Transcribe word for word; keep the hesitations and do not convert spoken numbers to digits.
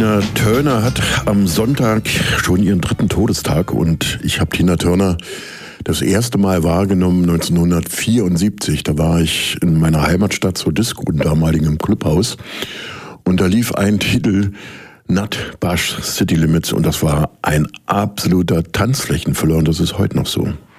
Tina Turner hat am Sonntag schon ihren dritten Todestag und ich habe Tina Turner das erste Mal wahrgenommen neunzehnhundertvierundsiebzig. Da war ich in meiner Heimatstadt zur Disco, im damaligen Clubhaus, und da lief ein Titel, Nut Bush City Limits, und das war ein absoluter Tanzflächenfüller und das ist heute noch so.